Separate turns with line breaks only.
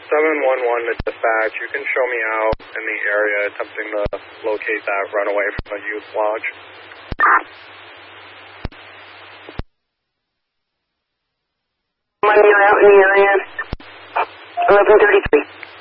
711 to dispatch. You can show me out in the area attempting to locate that runaway from the youth lodge.
Money out in the area. 1133.